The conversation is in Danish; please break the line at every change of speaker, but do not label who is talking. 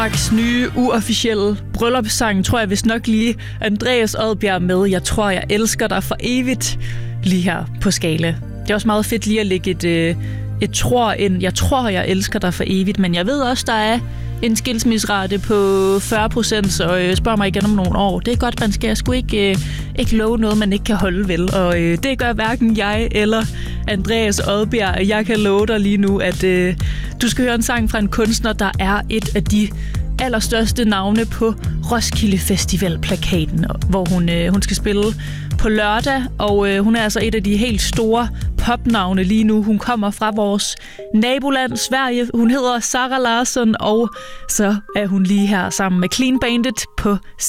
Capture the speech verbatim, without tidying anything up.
Danmarks nye uofficielle bryllupssang, tror jeg vist nok lige Andreas Odbjerg med Jeg tror, jeg elsker dig for evigt, lige her på Skala. Det er også meget fedt lige at lægge et, øh, et tror ind. Jeg tror, jeg elsker dig for evigt, men jeg ved også, der er en skilsmisserate på fyrre procent, så øh, spørg mig igen om nogle år. Det er godt, man skal sgu ikke, øh, ikke love noget, man ikke kan holde vel. Og øh, det gør hverken jeg eller Andreas Odbjerg. Jeg kan love dig lige nu, at øh, du skal høre en sang fra en kunstner, der er et af de allerstørste navne på Roskilde Festival-plakaten, hvor hun, øh, hun skal spille på lørdag, og øh, hun er altså et af de helt store popnavne lige nu. Hun kommer fra vores naboland, Sverige. Hun hedder Zara Larsson, og så er hun lige her sammen med Clean Bandit på